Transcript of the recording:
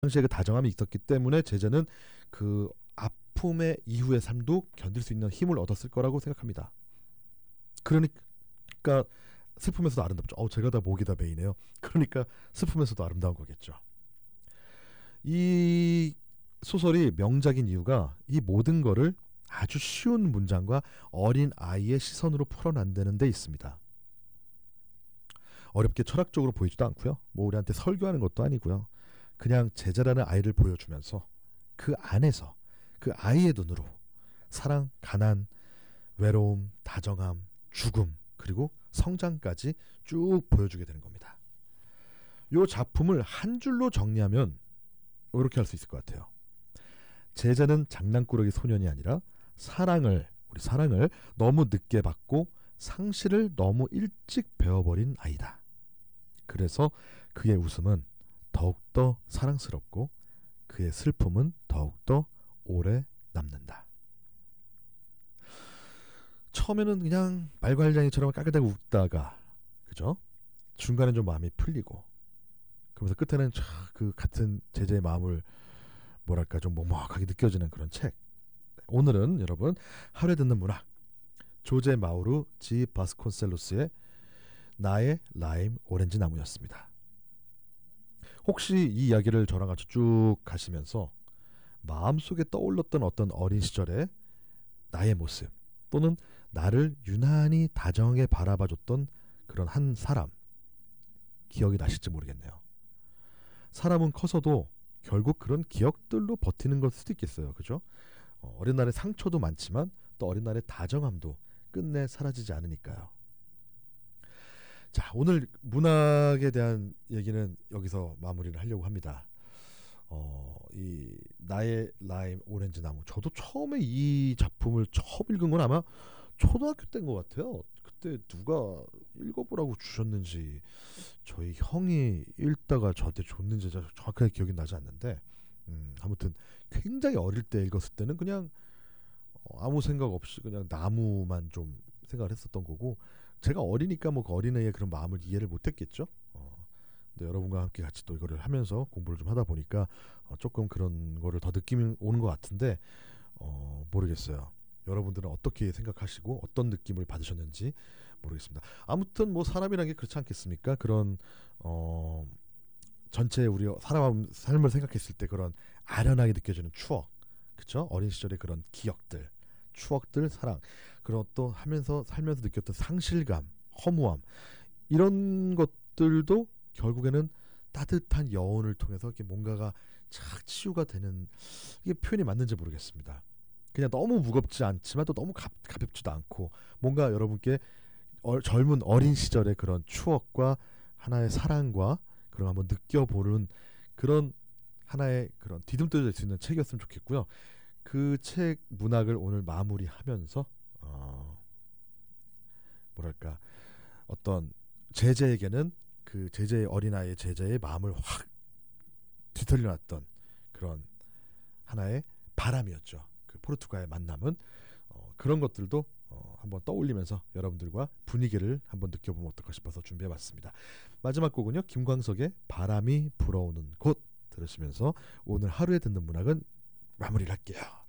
당시에 그 다정함이 있었기 때문에 제자는 그 아픔의 이후의 삶도 견딜 수 있는 힘을 얻었을 거라고 생각합니다. 그러니까 슬픔에서도 아름답죠. 제가 다 목이 다 메이네요. 그러니까 슬픔에서도 아름다운 거겠죠. 이 소설이 명작인 이유가 이 모든 거를 아주 쉬운 문장과 어린 아이의 시선으로 풀어낸다는 데 있습니다. 어렵게 철학적으로 보이지도 않고요. 뭐 우리한테 설교하는 것도 아니고요. 그냥 제자라는 아이를 보여주면서 그 안에서 그 아이의 눈으로 사랑, 가난, 외로움, 다정함, 죽음, 그리고 성장까지 쭉 보여주게 되는 겁니다. 이 작품을 한 줄로 정리하면 이렇게 할 수 있을 것 같아요. 제자는 장난꾸러기 소년이 아니라 우리 사랑을 너무 늦게 받고 상실을 너무 일찍 배워버린 아이다. 그래서 그의 웃음은 더욱더 사랑스럽고 그의 슬픔은 더욱더 오래 남는다. 처음에는 그냥 말괄량이처럼 깔깔대고 웃다가, 그죠? 중간에 좀 마음이 풀리고, 그러면서 끝에는 그 같은 제자의 마음을 뭐랄까 좀 먹먹하게 느껴지는 그런 책. 오늘은 여러분 하루에 듣는 문학, 조제 마우루 지 바스콘셀로스의 나의 라임 오렌지 나무였습니다. 혹시 이 이야기를 저랑 같이 쭉 가시면서 마음속에 떠올랐던 어떤 어린 시절의 나의 모습, 또는 나를 유난히 다정하게 바라봐줬던 그런 한 사람 기억이 나실지 모르겠네요. 사람은 커서도 결국 그런 기억들로 버티는 걸 수도 있겠어요. 그죠? 어린 날의 상처도 많지만 또 어린 날의 다정함도 끝내 사라지지 않으니까요. 자, 오늘 문학에 대한 얘기는 여기서 마무리를 하려고 합니다. 이 나의 라임 오렌지 나무, 저도 처음에 이 작품을 처음 읽은 건 아마 초등학교 때인 것 같아요. 그때 누가 읽어보라고 주셨는지, 저희 형이 읽다가 저한테 줬는지 정확하게 기억이 나지 않는데, 아무튼 굉장히 어릴 때 읽었을 때는 그냥 아무 생각 없이 그냥 나무만 좀 생각을 했었던 거고, 제가 어리니까 뭐 그 어린애의 그런 마음을 이해를 못했겠죠. 근데 여러분과 함께 같이 또 이거를 하면서 공부를 좀 하다 보니까 조금 그런 거를 더 느낌이 오는 것 같은데, 모르겠어요. 여러분들은 어떻게 생각하시고 어떤 느낌을 받으셨는지 모르겠습니다. 아무튼 뭐 사람이란 게 그렇지 않겠습니까? 그런 전체 우리 사람 삶을 생각했을 때 그런 아련하게 느껴지는 추억, 그렇죠? 어린 시절의 그런 기억들, 추억들, 사랑, 그리고 또 하면서 살면서 느꼈던 상실감, 허무함, 이런 것들도 결국에는 따뜻한 여운을 통해서 이렇게 뭔가가 착 치유가 되는, 이게 표현이 맞는지 모르겠습니다. 그냥 너무 무겁지 않지만 또 너무 가볍지도 않고, 뭔가 여러분께 젊은 어린 시절의 그런 추억과 하나의 사랑과 그런 한번 느껴보는 그런 하나의 그런 디딤돌이 될 수 있는 책이었으면 좋겠고요. 그 책 문학을 오늘 마무리하면서 뭐랄까 어떤 제자에게는 그 제자의 어린아이의 제자의 마음을 확 뒤틀려놨던 그런 하나의 바람이었죠. 그 포르투갈의 만남은 그런 것들도 한번 떠올리면서 여러분들과 분위기를 한번 느껴보면 어떨까 싶어서 준비해봤습니다. 마지막 곡은요, 김광석의 바람이 불어오는 곳 들으시면서 오늘 하루에 듣는 문학은 마무리를 할게요.